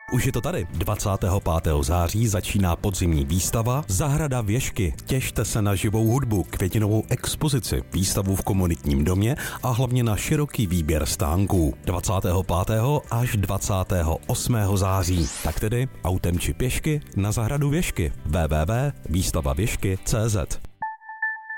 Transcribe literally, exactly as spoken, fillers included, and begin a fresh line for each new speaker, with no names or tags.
Už je to tady. dvacátého pátého září začíná podzimní výstava Zahrada Věšky. Těšte se na živou hudbu, květinovou expozici, výstavu v komunitním domě a hlavně na široký výběr stánků. dvacátého pátého až dvacátého osmého září. Tak tedy autem či pěšky na Zahradu Věšky. w w w tečka výstava věšky tečka cé zet